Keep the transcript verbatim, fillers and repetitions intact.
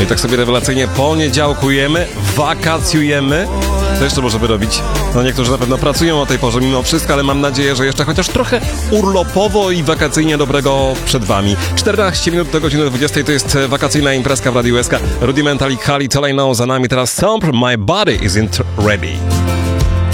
No i tak sobie rewelacyjnie poniedziałkujemy, wakacjujemy. Co jeszcze możemy robić? No niektórzy na pewno pracują o tej porze mimo wszystko, ale mam nadzieję, że jeszcze chociaż trochę urlopowo i wakacyjnie dobrego przed wami. czternaście minut do godziny dwudziestej to jest wakacyjna imprezka w Radiu S K. Rudimental i Kali, All I Know za nami teraz. Stomp, My Body Isn't Ready.